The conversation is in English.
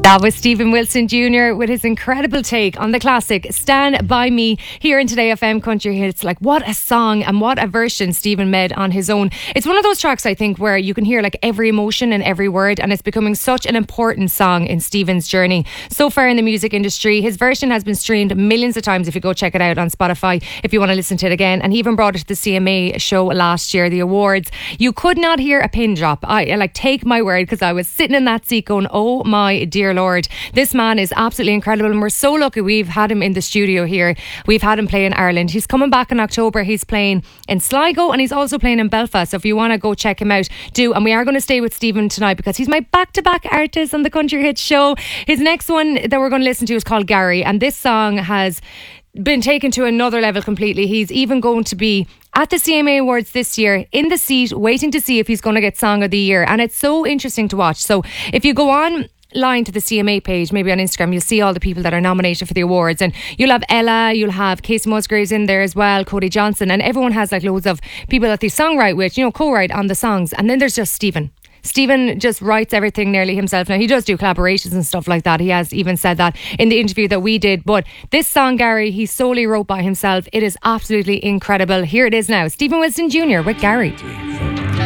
That was Stephen Wilson Jr. with his incredible take on the classic Stand By Me here in Today FM Country Hits. Like, what a song and what a version Stephen made on his own. It's one of those tracks, I think, where you can hear like every emotion and every word, and it's becoming such an important song in Stephen's journey so far in the music industry. His version has been streamed millions of times if you go check it out on Spotify if you want to listen to it again, and he even brought it to the CMA show last year, the awards. You could not hear a pin drop. I like, take my word, because I was sitting in that seat going, oh my dear Lord, this man is absolutely incredible, and we're so lucky we've had him in the studio here. We've had him play in Ireland. He's coming back in October. He's playing in Sligo and he's also playing in Belfast, so if you want to go check him out, do. And we are going to stay with Stephen tonight because he's my back-to-back artist on the Country Hits show. His next one that we're going to listen to is called Gary, and this song has been taken to another level completely. He's even going to be at the CMA Awards this year in the seat waiting to see if he's going to get Song of the Year, and it's so interesting to watch. So if you go on line to the CMA page, maybe on Instagram, you'll see all the people that are nominated for the awards, and you'll have Ella, you'll have Casey Musgraves in there as well, Cody Johnson, and everyone has like loads of people that they songwrite with, you know, co-write on the songs. And then there's just Stephen just writes everything nearly himself. Now, he does do collaborations and stuff like that. He has even said that in the interview that we did. But this song, Gary, he solely wrote by himself. It is absolutely incredible. Here it is now. Stephen Wilson Jr. with Gary.